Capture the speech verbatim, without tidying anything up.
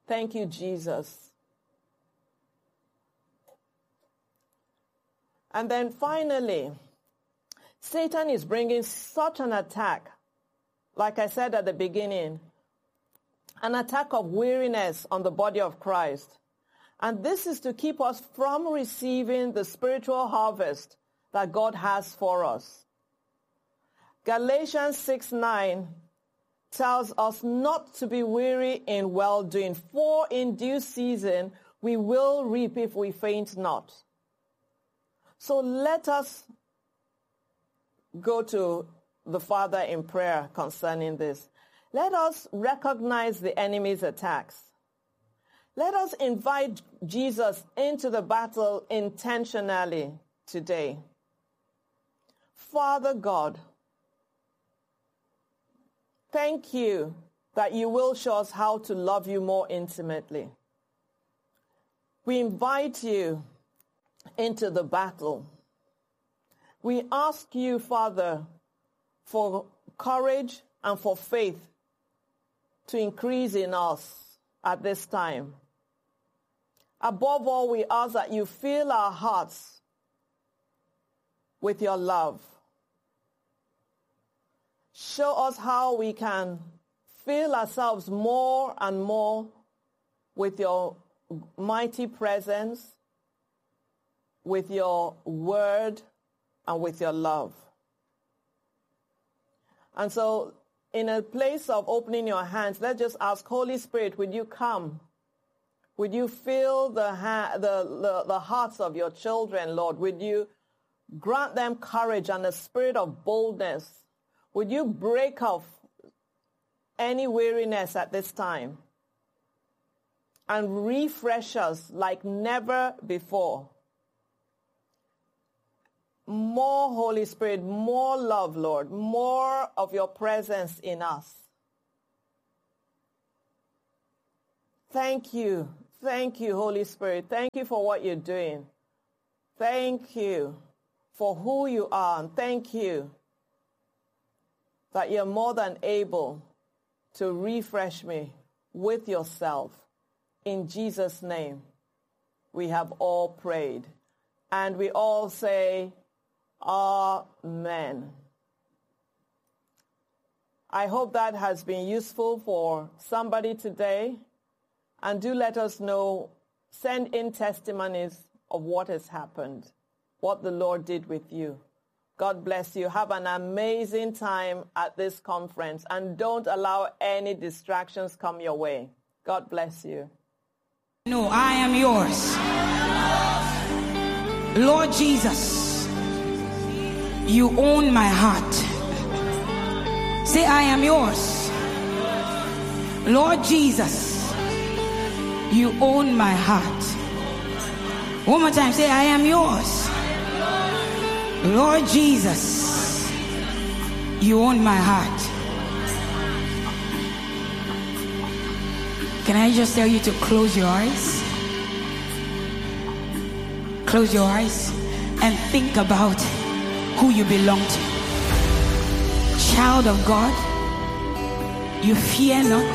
Thank you, Jesus. And then finally, Satan is bringing such an attack, like I said at the beginning, an attack of weariness on the body of Christ. And this is to keep us from receiving the spiritual harvest that God has for us. Galatians six nine tells us not to be weary in well-doing, for in due season we will reap if we faint not. So let us go to the Father in prayer concerning this. Let us recognize the enemy's attacks. Let us invite Jesus into the battle intentionally today. Father God, thank you that you will show us how to love you more intimately. We invite you into the battle. We ask you, Father, for courage and for faith to increase in us at this time. Above all, we ask that you fill our hearts with your love. Show us how we can fill ourselves more and more with your mighty presence, with your word, and with your love. And so, in a place of opening your hands, let's just ask, Holy Spirit, would you come? Would you fill the, ha- the, the, the hearts of your children, Lord? Would you grant them courage and a spirit of boldness? Would you break off any weariness at this time and refresh us like never before? More Holy Spirit, more love, Lord, more of your presence in us. Thank you. Thank you, Holy Spirit. Thank you for what you're doing. Thank you for who you are. And thank you that you're more than able to refresh me with yourself. In Jesus' name, we have all prayed. And we all say, Amen. I hope that has been useful for somebody today. And do let us know, send in testimonies of what has happened, what the Lord did with you. God bless you. Have an amazing time at this conference, and don't allow any distractions come your way. God bless you. No, I am yours. Lord Jesus, you own my heart. Say, I am yours. Lord Jesus, you own my heart. One more time, say, I am yours. Lord Jesus, you own my heart. Can I just tell you to close your eyes? Close your eyes and think about who you belong to. Child of God, you fear not.